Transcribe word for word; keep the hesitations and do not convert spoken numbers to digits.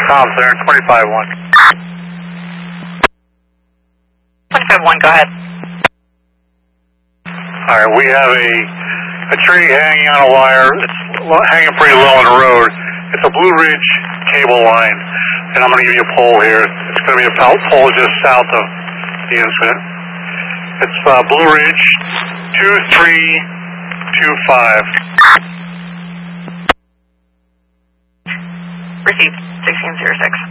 Tom there, twenty-five one. twenty-five one, go ahead. Alright, we have a, a tree hanging on a wire. It's hanging pretty low on the road. It's a Blue Ridge cable line, and I'm going to give you a pole here. It's going to be a pole just south of the incident. It's uh, Blue Ridge two three two five. Received sixteen zero six.